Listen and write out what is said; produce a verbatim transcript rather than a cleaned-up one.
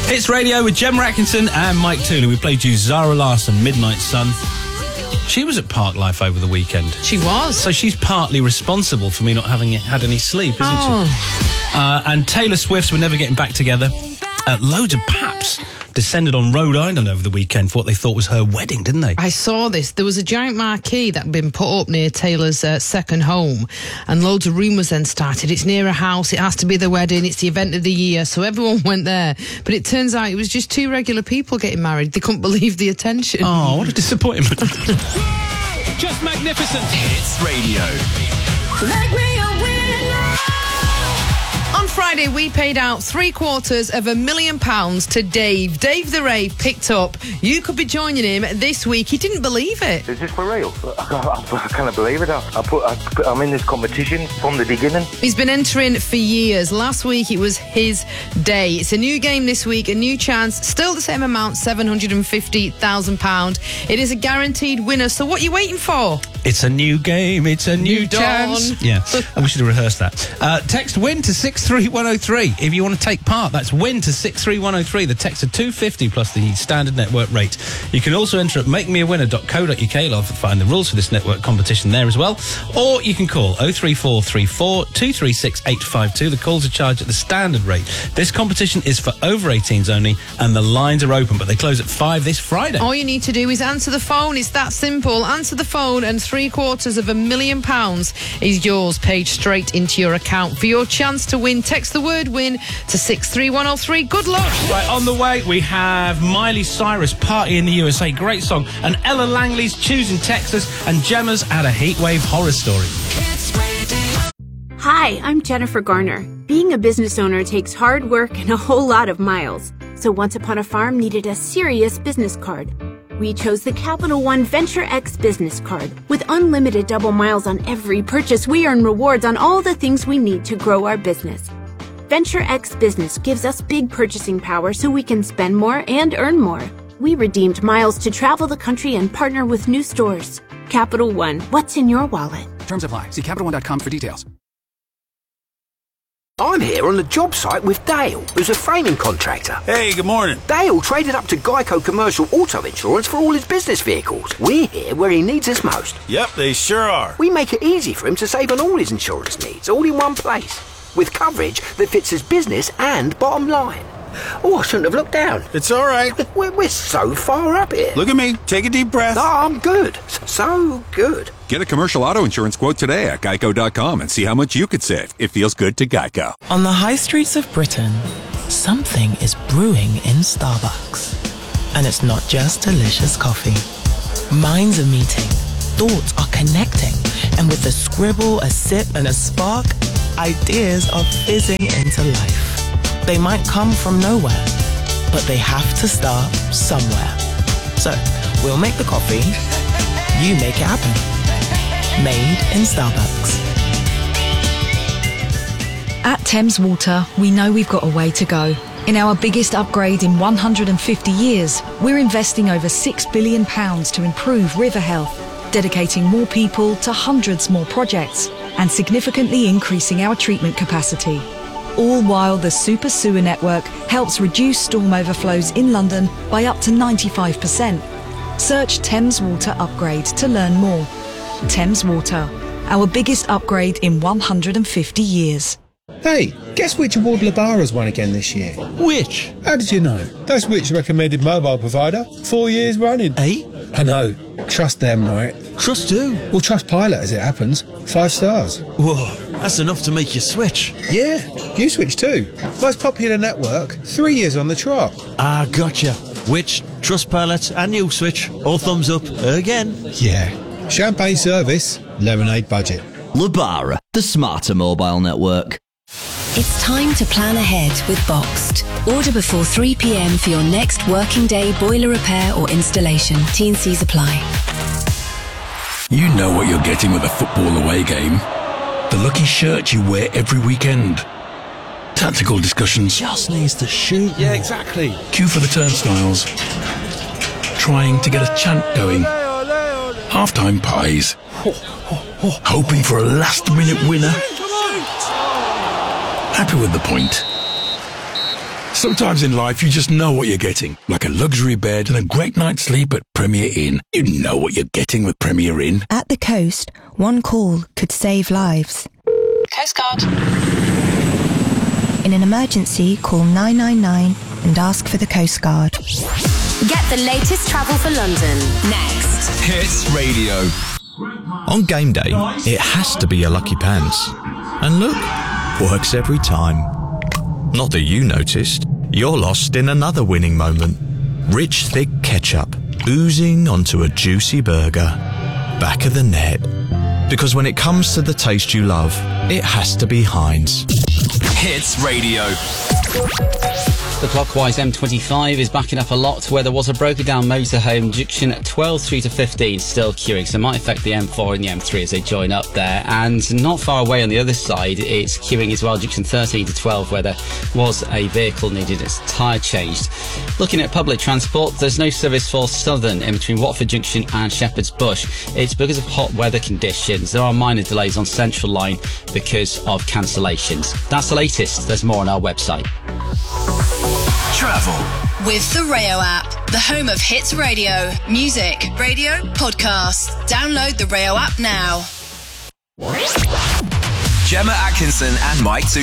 It's Radio with Gemma Atkinson and Mike Tooley. We played you Zara Larsson, Midnight Sun. She was at Park Life over the weekend. She was. So she's partly responsible for me not having had any sleep, isn't oh. she? Uh, and Taylor Swift's We're Never Getting Back Together. Uh, loads of paps descended on Rhode Island over the weekend for what they thought was her wedding, didn't they? I saw this. There was a giant marquee that had been put up near Taylor's uh, second home, and loads of rumours then started. It's near a house, it has to be the wedding, it's the event of the year, so everyone went there. But it turns out it was just two regular people getting married. They couldn't believe the attention. Oh, what a disappointment. Just magnificent. Hits Radio. Make me a winner. On Friday, we paid out three quarters of a million pounds to Dave. Dave the Rave picked up. You could be joining him this week. He didn't believe it. Is this for real? I, I, I can't believe it. I, I put, I put, I'm in this competition from the beginning. He's been entering for years. Last week, it was his day. It's a new game this week, a new chance. Still the same amount, seven hundred fifty thousand pounds. It is a guaranteed winner. So what are you waiting for? It's a new game. It's a new, new chance. Dawn. Yeah, and we should have rehearsed that. Uh, text WIN to six three one oh three if you want to take part. That's WIN to six three one oh three. The text are two pounds fifty plus the standard network rate. You can also enter at make me a winner dot co dot uk. I'll find the rules for this network competition there as well. Or you can call oh three four three four two three six eight five two. The calls are charged at the standard rate. This competition is for over eighteens only, and the lines are open, but they close at five this Friday. All you need to do is answer the phone. It's that simple. Answer the phone, and three quarters of a million pounds is yours, paid straight into your account. For your chance to win, text the word WIN to six three one oh three. Good luck. Right, on the way, we have Miley Cyrus, Party in the U S A. Great song. And Ella Langley's Choosing Texas, and Gemma's Had a Heatwave Horror Story. Hi, I'm Jennifer Garner. Being a business owner takes hard work and a whole lot of miles. So Once Upon a Farm needed a serious business card. We chose the Capital One Venture X business card. With unlimited double miles on every purchase, we earn rewards on all the things we need to grow our business. Venture X Business gives us big purchasing power so we can spend more and earn more. We redeemed miles to travel the country and partner with new stores. Capital One, what's in your wallet? Terms apply. See Capital One dot com for details. I'm here on the job site with Dale, who's a framing contractor. Hey, good morning. Dale traded up to Geico Commercial Auto Insurance for all his business vehicles. We're here where he needs us most. Yep, they sure are. We make it easy for him to save on all his insurance needs, all in one place, with coverage that fits his business and bottom line. Oh, I shouldn't have looked down. It's all right. We're, we're so far up here. Look at me. Take a deep breath. No, I'm good. So good. Get a commercial auto insurance quote today at geico dot com and see how much you could save. It feels good to Geico. On the high streets of Britain, something is brewing in Starbucks. And it's not just delicious coffee. Minds are meeting, thoughts are connecting, and with a scribble, a sip, and a spark, ideas are fizzing into life. They might come from nowhere, but they have to start somewhere. So, we'll make the coffee, you make it happen. Made in Starbucks. At Thames Water, we know we've got a way to go. In our biggest upgrade in one hundred fifty years, we're investing over six billion pounds to improve river health, dedicating more people to hundreds more projects, and significantly increasing our treatment capacity. All while the Super Sewer Network helps reduce storm overflows in London by up to ninety-five percent. Search Thames Water Upgrade to learn more. Thames Water, our biggest upgrade in one hundred fifty years. Hey, guess which award Labara's won again this year? Which? How did you know? That's Which recommended mobile provider. Four years running. Eight? I know. Trust them, right? Trust who? Well, trust Pilot as it happens. Five stars. Whoa, that's enough to make you switch. Yeah, you switch too. Most popular network, three years on the trot. Ah, gotcha. Which, Trustpilot and you switch, all thumbs up again. Yeah. Champagne service, lemonade budget. Labara, the smarter mobile network. It's time to plan ahead with Boxed. Order before three p m for your next working day boiler repair or installation. T and Cs apply. You know what you're getting with a football away game. The lucky shirt you wear every weekend. Tactical discussions. Just needs to shoot. Yeah, exactly. Queue for the turnstiles. Trying to get a chant going. Half-time pies. Hoping for a last-minute winner. Happy with the point. Sometimes in life you just know what you're getting. Like a luxury bed and a great night's sleep at Premier Inn. You know what you're getting with Premier Inn. At the coast, one call could save lives. Coast Guard. In an emergency, call nine nine nine and ask for the Coast Guard. Get the latest travel for London next. Hits Radio. On game day, it has to be your lucky pants. And look, works every time. Not that you noticed, you're lost in another winning moment. Rich, thick ketchup oozing onto a juicy burger. Back of the net. Because when it comes to the taste you love, it has to be Heinz. Hits Radio. The clockwise M twenty-five is backing up a lot where there was a broken down motorhome junction at twelve through to fifteen still queuing, so it might affect the M four and the M three as they join up there. And not far away on the other side, it's queuing as well, junction thirteen to twelve, where there was a vehicle needed its tyre changed. Looking at public transport, there's no service for Southern in between Watford Junction and Shepherd's Bush. It's because of hot weather conditions. There are minor delays on Central Line because of cancellations. That's the latest. There's more on our website. Travel with the Rayo app, the home of hits radio, music, radio, podcasts. Download the Rayo app now. Gemma Atkinson and Mike Two.